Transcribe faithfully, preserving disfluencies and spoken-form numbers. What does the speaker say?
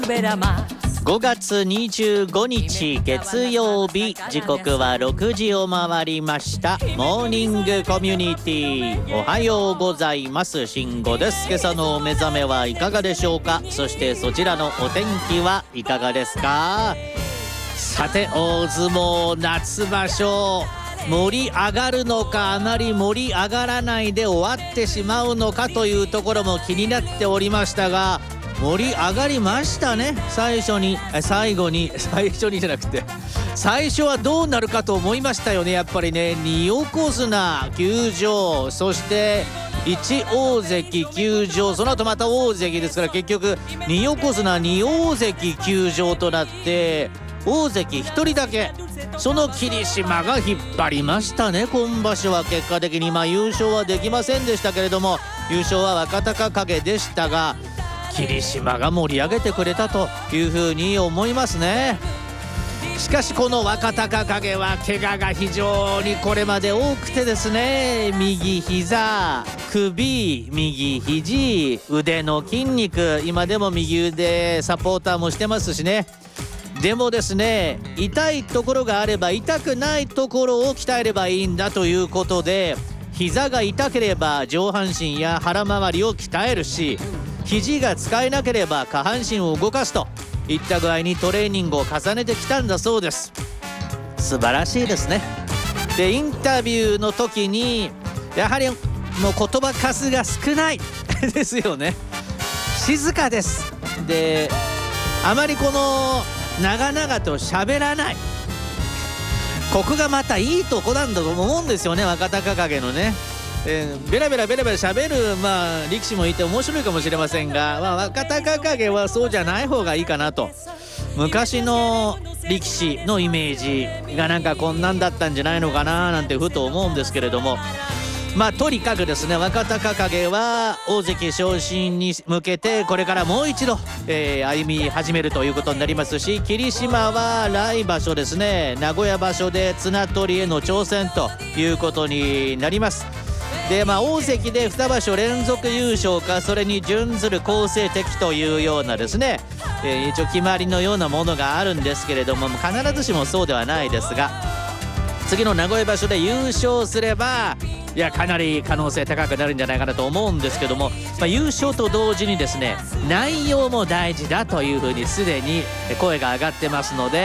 ごがつにじゅうごにち月曜日、時刻はろくじを回りました。モーニングコミュニティ、おはようございます。慎吾です。今朝のお目覚めはいかがでしょうか。そしてそちらのお天気はいかがですか。さて、大相撲夏場所盛り上がるのか、あまり盛り上がらないで終わってしまうのかというところも気になっておりましたが、盛り上がりましたね。最初に最後に最初にじゃなくて最初はどうなるかと思いましたよね。やっぱりね、に横綱休場、そしていち大関休場、その後また大関ですから、結局に横綱に大関休場となって大関ひとりだけ、その霧島が引っ張りましたね。今場所は結果的にまあ優勝はできませんでしたけれども、優勝は若隆景でしたが、霧島が盛り上げてくれたというふうに思いますね。しかしこの若隆景は怪我が非常にこれまで多くてですね、右膝、首、右肘、腕の筋肉、今でも右腕サポーターもしてますしね。でもですね、痛いところがあれば痛くないところを鍛えればいいんだということで、膝が痛ければ上半身や腹回りを鍛えるし、肘が使えなければ下半身を動かすといった具合にトレーニングを重ねてきたんだそうです。素晴らしいですね。で、インタビューの時にやはりもう言葉数が少ないですよね。静かです。で、あまりこの長々と喋らない、ここがまたいいとこなんだと思うんですよね、若隆景のね。えー、ベラベラベラベラ喋る、まあ、力士もいて面白いかもしれませんが、まあ、若隆景はそうじゃない方がいいかなと。昔の力士のイメージがなんかこんなんだったんじゃないのかななんてふと思うんですけれども、まあとにかくですね、若隆景は大関昇進に向けてこれからもう一度、えー、歩み始めるということになりますし、霧島は来場所ですね、名古屋場所で綱取りへの挑戦ということになります。で、まあ、大関でに場所連続優勝か、それに準ずる好成績というようなですね、えー、一応決まりのようなものがあるんですけれども、必ずしもそうではないですが、次の名古屋場所で優勝すれば、いやかなり可能性高くなるんじゃないかなと思うんですけども、まあ、優勝と同時にですね、内容も大事だというふうにすでに声が上がってますので、